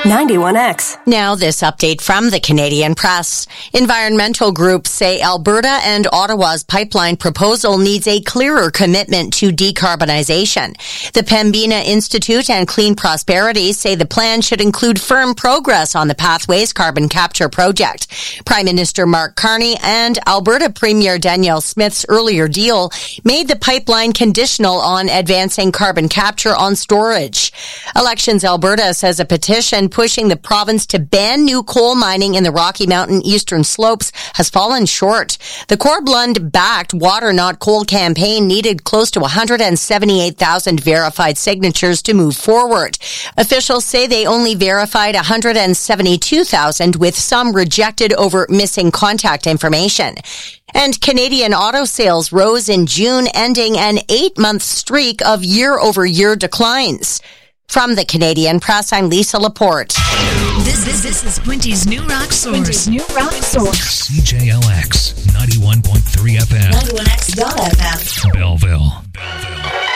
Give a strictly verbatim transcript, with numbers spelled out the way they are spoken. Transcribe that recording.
ninety-one X. Now this update from the Canadian Press. Environmental groups say Alberta and Ottawa's pipeline proposal needs a clearer commitment to decarbonization. The Pembina Institute and Clean Prosperity say the plan should include firm progress on the Pathways carbon capture project. Prime Minister Mark Carney and Alberta Premier Danielle Smith's earlier deal made the pipeline conditional on advancing carbon capture on storage. Elections Alberta says a petition pushing the province to ban new coal mining in the Rocky Mountain Eastern Slopes has fallen short. The Corblund-backed Water Not Coal campaign needed close to one hundred seventy-eight thousand verified signatures to move forward. Officials say they only verified one hundred seventy-two thousand, with some rejected over missing contact information. And Canadian auto sales rose in June, ending an eight-month streak of year-over-year declines. From the Canadian Press, I'm Lisa Laporte. This, this, this is Quinty's New Rock Source. Quinty's New Rock Source. C J L X ninety-one point three F M. ninety-one X dot F M. Belleville.